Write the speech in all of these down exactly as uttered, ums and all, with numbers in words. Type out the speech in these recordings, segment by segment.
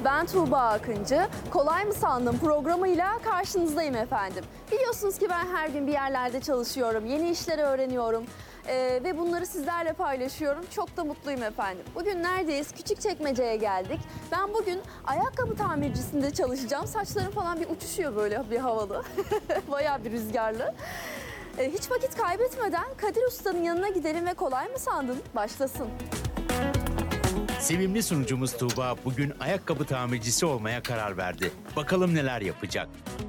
Ben Tuğba Akıncı. Kolay mı sandın programıyla karşınızdayım efendim. Biliyorsunuz ki ben her gün bir yerlerde çalışıyorum, yeni işler öğreniyorum ee, ve bunları sizlerle paylaşıyorum. Çok da mutluyum efendim. Bugün neredeyiz? Küçükçekmece'ye geldik. Ben bugün ayakkabı tamircisinde çalışacağım. Saçlarım falan bir uçuşuyor böyle bir havalı. Bayağı bir rüzgarlı. Ee, hiç vakit kaybetmeden Kadir Usta'nın yanına gidelim ve kolay mı sandın? Başlasın. Sevimli sunucumuz Tuğba bugün ayakkabı tamircisi olmaya karar verdi. Bakalım neler yapacak.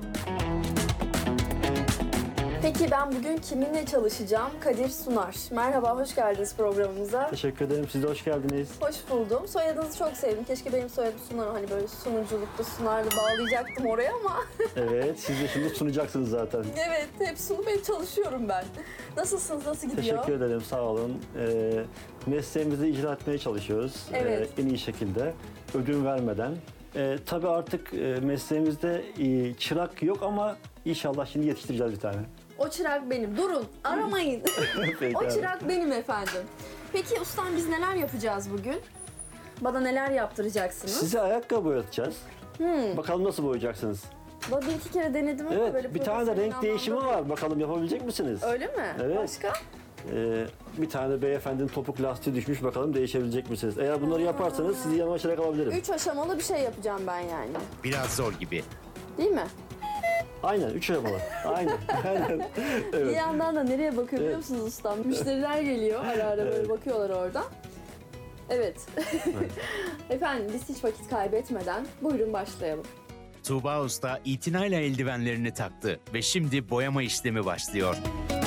Peki ben bugün kiminle çalışacağım? Kadir Sunar. Merhaba, hoş geldiniz programımıza. Teşekkür ederim. Siz de hoş geldiniz. Hoş buldum. Soyadınızı çok sevdim. Keşke benim soyadım Sunar, hani böyle sunuculukta Sunar'la bağlayacaktım oraya ama. Evet, siz de şimdi sunacaksınız zaten. Evet, hep sunup hep çalışıyorum ben. Nasılsınız, nasıl gidiyor? Teşekkür ederim, sağ olun. Ee, mesleğimizi icra etmeye çalışıyoruz. Evet. Ee, en iyi şekilde, ödün vermeden. Ee, tabii artık e, mesleğimizde e, çırak yok ama inşallah şimdi yetiştireceğiz bir tane. O çırak benim. Durun, aramayın. Peki, O abi. çırak benim efendim. Peki ustam, biz neler yapacağız bugün? Bana neler yaptıracaksınız? Size ayakkabı boyatacağız. Hmm. Bakalım nasıl boyayacaksınız? Ben bir iki kere denedim ama böyle Evet, bir tane de renk profesyonel değişimi anlamda- var. Bakalım yapabilecek misiniz? Öyle mi? Evet. Başka? Ee, bir tane beyefendinin topuk lastiği düşmüş. Bakalım değişebilecek misiniz? Eğer bunları yaparsanız sizi yanıma çeyrek alabilirim. Üç aşamalı bir şey yapacağım ben yani. Biraz zor gibi. Değil mi? Aynen, üç aşamalı. Aynen, aynen. Bir Evet. yandan da nereye bakıyor biliyor Evet. musunuz ustam? Müşteriler geliyor, ara ara böyle Evet. bakıyorlar oradan. Evet. Efendim, biz hiç vakit kaybetmeden buyurun başlayalım. Tuğba Usta itinayla eldivenlerini taktı ve şimdi boyama işlemi başlıyor.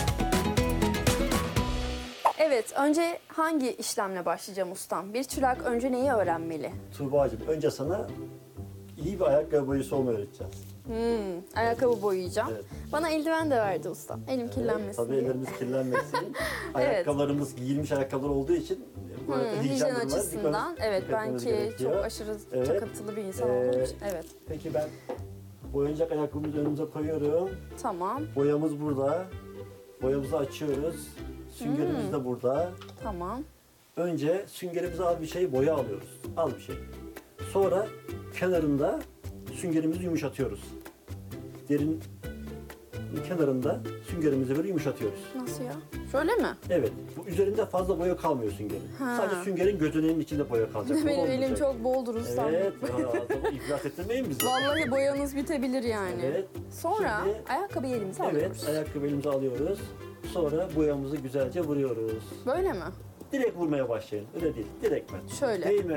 Evet, önce hangi işlemle başlayacağım ustam? Bir çırak önce neyi öğrenmeli? Tuğba'cığım, önce sana iyi bir ayakkabı boyası olmayı öğreteceğiz. Hmm, ayakkabı boyayacağım. Evet. Bana eldiven de verdi ustam. Elim kirlenmesin Tabii diye. ellerimiz kirlenmesin. Ayakkabılarımız giyilmiş ayakkabılar olduğu için böyle Hmm, hijyen hijyen durumlara açısından, dikkat- evet, dikkat ben etmemiz ki gerekiyor. çok aşırı Evet. takıntılı bir insan Ee, olduğum için. Evet, Peki ben boyanacak ayakkabımızı önümüze koyuyorum. tamam, Boyamız burada. Boyamızı açıyoruz. Süngerimiz Hmm. de burada. tamam. Önce süngerimize az bir şey boya alıyoruz. Az bir şey. Sonra kenarında süngerimizi yumuşatıyoruz. Derin kenarında süngerimizi böyle yumuşatıyoruz. Nasıl ya? Şöyle mi? Evet. Bu üzerinde fazla boya kalmıyor süngerin. Ha. Sadece süngerin gözeneğinin içinde boya kalacak. Bu Benim elim olmayacak. çok boldur ustam. Evet. Ya, iflas ettirmeyin bizi. Vallahi boyanız bitebilir yani. Evet. Sonra Şimdi- ayakkabıyı elimize alıyoruz. Evet. Ayakkabı elimize alıyoruz. Sonra boyamızı güzelce vuruyoruz. Böyle mi? Direkt vurmaya başlayın. Öyle değil. Direkt ben. Şöyle. Değme